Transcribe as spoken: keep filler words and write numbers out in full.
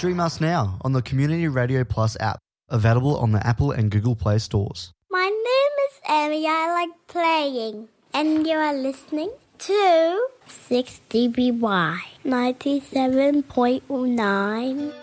Stream us now on the Community Radio Plus app, available on the Apple and Google Play stores. My name is Emmy. I like playing. And you are listening to six D B Y ninety-seven point nine.